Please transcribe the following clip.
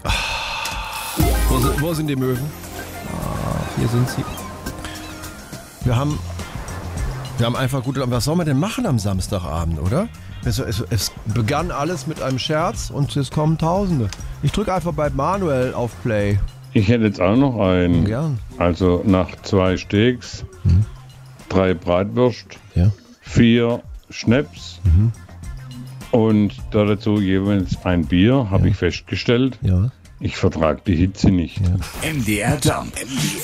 Wo sind die Möwen? Hier sind sie. Wir haben einfach gut. Was soll man denn machen am Samstagabend, oder? Es begann alles mit einem Scherz und es kommen Tausende. Ich drücke einfach bei Manuel auf Play. Ich hätte jetzt auch noch einen. Gern. Also nach 2 Steaks, 3 Bratwürst, Ja. 4 Schnaps und dazu jeweils ein Bier, habe ich festgestellt. Ja. Ich vertrage die Hitze nicht. MDR Jump.